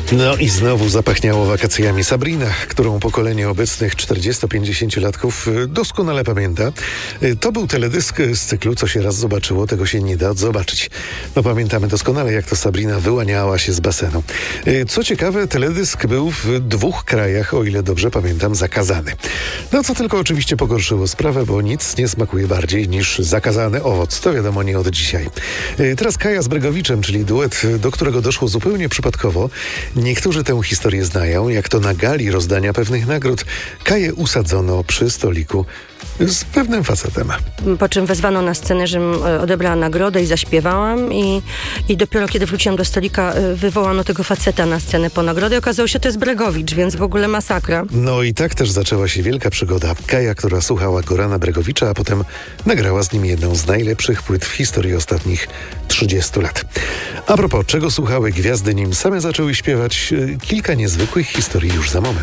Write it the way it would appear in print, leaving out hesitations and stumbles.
No i znowu zapachniało wakacjami. Sabrina, którą pokolenie obecnych 40-50-latków doskonale pamięta. To był teledysk z cyklu Co się raz zobaczyło, tego się nie da zobaczyć. No pamiętamy doskonale, jak to Sabrina wyłaniała się z basenu. Co ciekawe, teledysk był w 2 krajach, o ile dobrze pamiętam, zakazany. No co tylko oczywiście pogorszyło sprawę, bo nic nie smakuje bardziej niż zakazany owoc. To wiadomo nie od dzisiaj. Teraz Kaja z Bregowiczem, czyli duet, do którego doszło zupełnie przypadkowo. Niektórzy tę historię znają, jak to na gali rozdania pewnych nagród Kaję usadzono przy stoliku z pewnym facetem. Po czym wezwano na scenę, żebym odebrała nagrodę i zaśpiewałam i dopiero kiedy wróciłam do stolika, wywołano tego faceta na scenę po nagrodę i okazało się, że to jest Bregowicz, więc w ogóle masakra. No i tak też zaczęła się wielka przygoda. Kaja, która słuchała Gorana Bregowicza, a potem nagrała z nim jedną z najlepszych płyt w historii ostatnich 30 lat. A propos, czego słuchały gwiazdy, nim same zaczęły śpiewać, kilka niezwykłych historii już za moment.